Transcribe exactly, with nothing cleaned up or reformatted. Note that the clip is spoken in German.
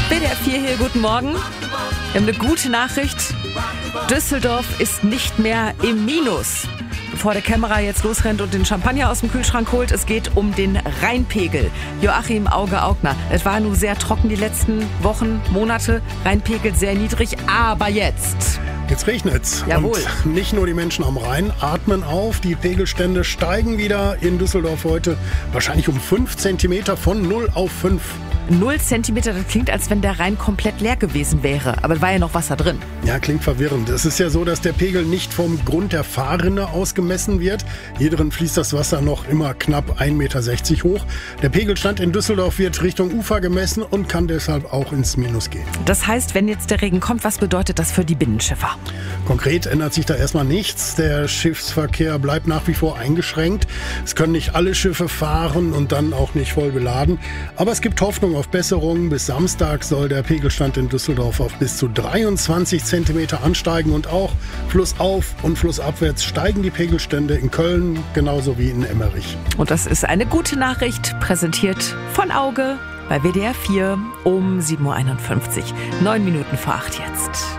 W D R vier hier, guten Morgen. Wir haben eine gute Nachricht. Düsseldorf ist nicht mehr im Minus. Bevor der Kämmerer jetzt losrennt und den Champagner aus dem Kühlschrank holt, es geht um den Rheinpegel. Joachim Auge-Augner, es war nur sehr trocken die letzten Wochen, Monate. Rheinpegel sehr niedrig, aber jetzt... Jetzt regnet's. Jawohl. Und nicht nur die Menschen am Rhein atmen auf. Die Pegelstände steigen wieder in Düsseldorf heute wahrscheinlich um fünf Zentimeter von null auf fünf. Null Zentimeter, das klingt, als wenn der Rhein komplett leer gewesen wäre. Aber es war ja noch Wasser drin. Ja, klingt verwirrend. Es ist ja so, dass der Pegel nicht vom Grund der Fahrrinne aus gemessen wird. Hier drin fließt das Wasser noch immer knapp ein Meter sechzig hoch. Der Pegelstand in Düsseldorf wird Richtung Ufer gemessen und kann deshalb auch ins Minus gehen. Das heißt, wenn jetzt der Regen kommt, was bedeutet das für die Binnenschiffer? Konkret ändert sich da erstmal nichts. Der Schiffsverkehr bleibt nach wie vor eingeschränkt. Es können nicht alle Schiffe fahren und dann auch nicht voll beladen. Aber es gibt Hoffnung auf Besserung. Bis Samstag soll der Pegelstand in Düsseldorf auf bis zu dreiundzwanzig Zentimeter ansteigen. Und auch flussauf und flussabwärts steigen die Pegelstände in Köln genauso wie in Emmerich. Und das ist eine gute Nachricht, präsentiert von Auge bei W D R vier um sieben Uhr einundfünfzig. Neun Minuten vor acht jetzt.